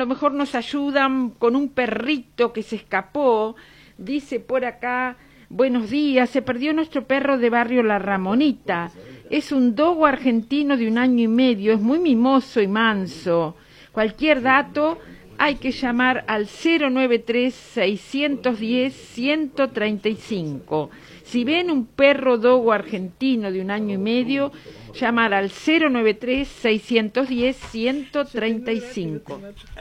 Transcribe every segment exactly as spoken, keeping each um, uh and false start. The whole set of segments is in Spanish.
lo mejor nos ayudan con un perrito que se escapó. Dice por acá, buenos días, se perdió nuestro perro de barrio La Ramonita. Es un dogo argentino de un año y medio, es muy mimoso y manso. Cualquier dato hay que llamar al cero nueve tres, seis uno cero, uno uno tres cinco. Si ven un perro dogo argentino de un año y medio, llamar al cero nueve tres, seis uno cero, uno uno tres cinco.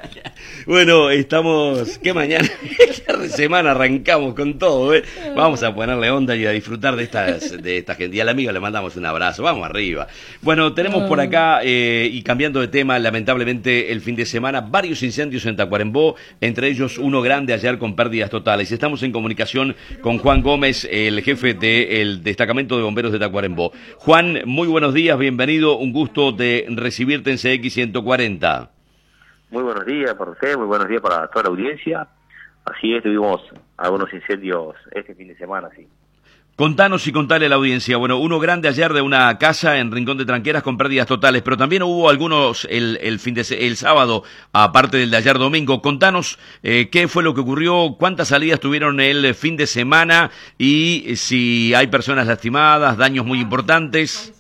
Bueno, estamos... ¿Qué mañana? Esta semana arrancamos con todo, ¿eh? Vamos a ponerle onda y a disfrutar de, estas, de esta gente. Y al amigo le mandamos un abrazo. Vamos arriba. Bueno, tenemos por acá, eh, y cambiando de tema, lamentablemente el fin de semana, varios incendios en Tacuarembó, entre ellos uno grande ayer con pérdidas totales. Estamos en comunicación con Juan Gómez, el jefe del destacamento de bomberos de Tacuarembó. Juan, muy buenos días. Bienvenido, un gusto de recibirte en C X ciento cuarenta. Muy buenos días para usted, muy buenos días para toda la audiencia. Así es, tuvimos algunos incendios este fin de semana, sí. Contanos y contale a la audiencia. Bueno, uno grande ayer de una casa en Rincón de Tranqueras con pérdidas totales, pero también hubo algunos el, el fin de el sábado, aparte del de ayer domingo. Contanos eh, qué fue lo que ocurrió, cuántas salidas tuvieron el fin de semana y si hay personas lastimadas, daños muy importantes.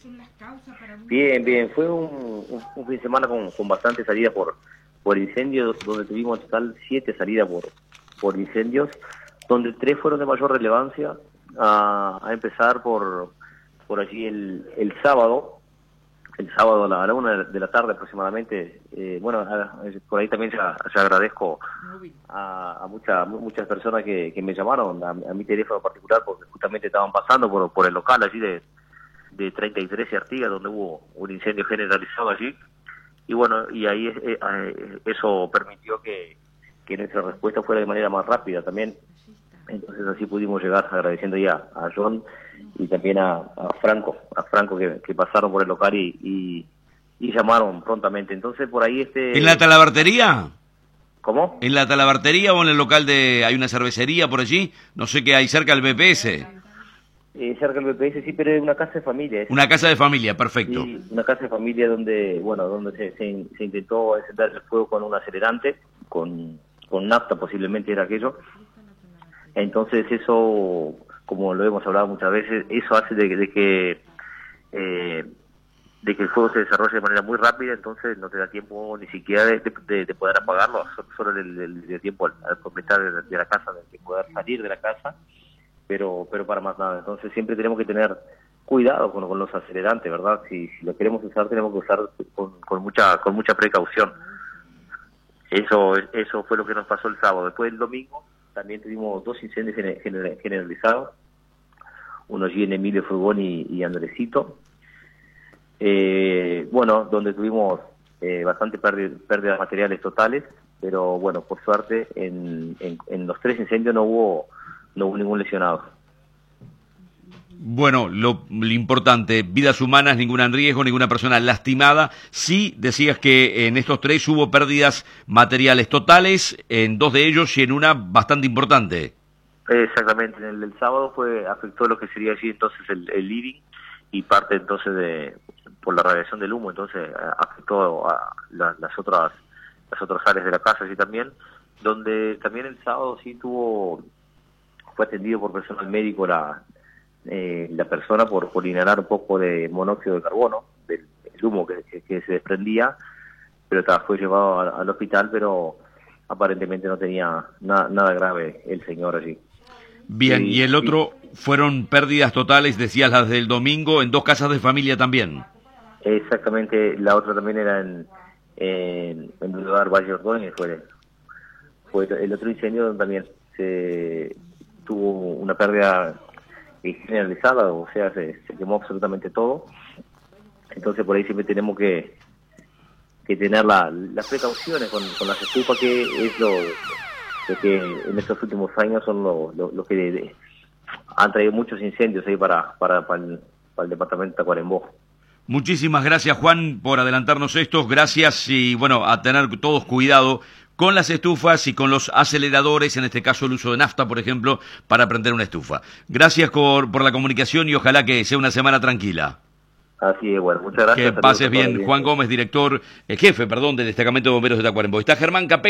Bien, bien, fue un, un, un fin de semana con, con bastante salida por, por incendios, donde tuvimos en total siete salidas por, por incendios, donde tres fueron de mayor relevancia. A, a empezar por por allí el, el sábado, el sábado a la, a la una de la tarde aproximadamente. Eh, bueno, a, por ahí también ya, ya agradezco a, a muchas muchas personas que, que me llamaron a, a mi teléfono particular, porque justamente estaban pasando por, por el local allí de, de treinta y tres y Artigas, donde hubo un incendio generalizado allí. Y bueno, y ahí eh, eh, eso permitió que, que nuestra respuesta fuera de manera más rápida también. Entonces así pudimos llegar, agradeciendo ya a John y también a, a Franco, a Franco que, que pasaron por el local y, y, y llamaron prontamente. Entonces por ahí este... ¿En la talabartería? ¿Cómo? ¿En la talabartería o en el local de... hay una cervecería por allí? No sé qué hay cerca del B P S. Eh, cerca del B P S, sí, pero es una casa de familia. Es, una casa de familia, perfecto. Sí, una casa de familia donde, bueno, donde se, se, se intentó encender el fuego con un acelerante, con, con nafta posiblemente era aquello. Entonces eso, como lo hemos hablado muchas veces, eso hace de, de que eh, de que el fuego se desarrolle de manera muy rápida, entonces no te da tiempo ni siquiera de, de, de poder apagarlo, solo el, el, el tiempo al, al propietario de, de la casa, de poder salir de la casa, pero pero para más nada. Entonces siempre tenemos que tener cuidado con, con los acelerantes, ¿verdad? Si, si lo queremos usar, tenemos que usar con, con mucha con mucha precaución. Eso eso fue lo que nos pasó el sábado. Después el domingo también tuvimos dos incendios generalizados, uno allí en Emilio Furgón y, y Andresito. Eh, bueno, donde tuvimos eh, bastante pérdidas pérdida de materiales totales, pero bueno, por suerte en, en, en los tres incendios no hubo no hubo ningún lesionado. Bueno, lo, lo importante, vidas humanas, ninguna en riesgo, ninguna persona lastimada. Sí, decías que en estos tres hubo pérdidas materiales totales, en dos de ellos y en una bastante importante. Exactamente, en el del sábado fue afectó lo que sería allí entonces el, el living y parte entonces de por la radiación del humo, entonces afectó a la, las otras las otras áreas de la casa allí también, donde también el sábado sí tuvo fue atendido por personal médico la Eh, la persona por, por inhalar un poco de monóxido de carbono, del, del humo que, que, que se desprendía, pero ta, fue llevado a, al hospital, pero aparentemente no tenía na, nada grave el señor allí. Bien, y, y el otro y, fueron pérdidas totales, decías las del domingo, en dos casas de familia también. Exactamente, la otra también era en, en, en el lugar Valle Ordóñez, fue, fue el otro incendio donde también se tuvo una pérdida generalizada, o sea, se, se quemó absolutamente todo. Entonces por ahí siempre tenemos que que tener la, las precauciones con, con las estufas, que es lo, lo que en estos últimos años son lo, lo, lo que de, de, han traído muchos incendios ahí para, para, para, el, para el departamento de Tacuarembó. Muchísimas gracias, Juan, por adelantarnos esto. Gracias y bueno, a tener todos cuidado con las estufas y con los aceleradores, en este caso el uso de nafta, por ejemplo, para prender una estufa. Gracias por, por la comunicacación y ojalá que sea una semana tranquila. Así es, bueno, muchas gracias. Que pases bien. Juan Gómez, director, el jefe, perdón, del destacamento de bomberos de Tacuarembó. Está Germán Capelli.